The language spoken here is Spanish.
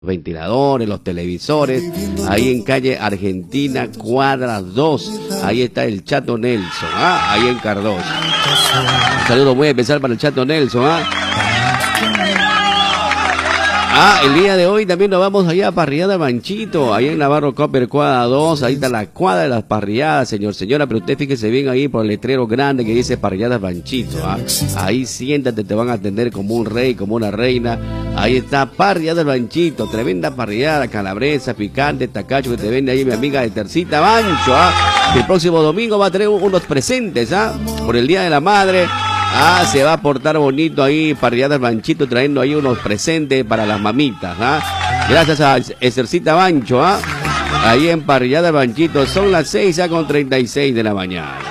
ventiladores, los televisores, ahí en calle Argentina, cuadra 2, ahí está el Chato Nelson, ahí en Cardoso. Un saludo muy especial para el Chato Nelson, el día de hoy también nos vamos allá a Parrillada Manchito, ahí en Navarro Copper, cuadra 2, ahí está la cuadra de las parrilladas, señora, pero usted fíjese bien ahí por el letrero grande que dice Parrillada Manchito, ahí siéntate, te van a atender como un rey, como una reina, ahí está Parrillada Manchito, tremenda parrillada, calabresa, picante, tacacho que te vende ahí mi amiga de Tercita Bancho, el próximo domingo va a tener unos presentes, por el Día de la Madre. Se va a portar bonito ahí, Parrillada Banchito, trayendo ahí unos presentes para las mamitas, Gracias a Estercita Bancho, ahí en Parrillada Banchito, son las 6:36 de la mañana.